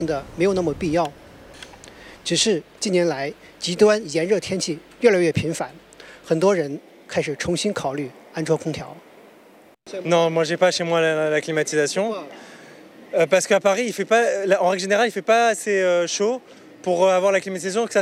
的没有那么必要。只是近年来极端炎热天气越来越频繁，很多人开始重新考虑安装空调。 Non, moi j'ai pas chez moi la climatisation. Parce qu'à Paris, en règle générale, il fait pas assez chaud pour avoir la climatisation. Que ça